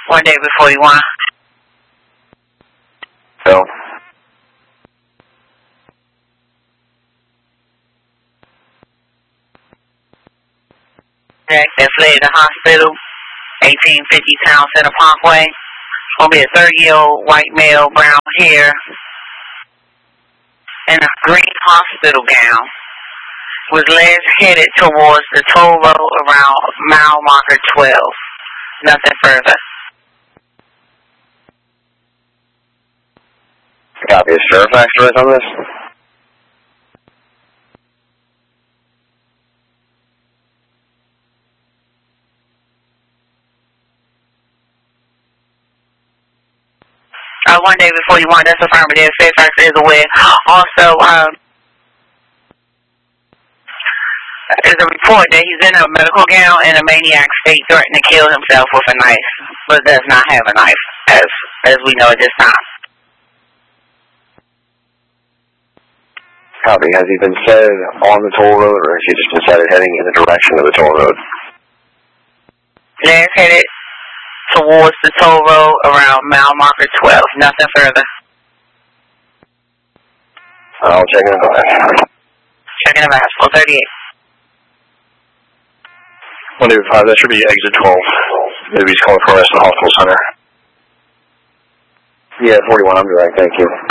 1 day before you want. So. That fled the hospital, 1850 Town Center Parkway. Gonna be a 30-year-old white male, brown hair, in a green hospital gown, with legs headed towards the toll road around mile marker 12. Nothing further. Copy. Is Fairfax right on this? One day before you want, that's affirmative. Fairfax is aware. Also, there's a report that he's in a medical gown and a maniac state, threatening to kill himself with a knife, but does not have a knife, as we know at this time. Copy. Has he been said on the toll road, or has he just been said heading in the direction of the toll road? Legs headed towards the toll road around mile marker 12. Nothing further. I'll check in the back. Checking the back. 438. 185, that should be exit 12. Maybe he's calling for us at the hospital center. Yeah, 41, I'm direct, thank you.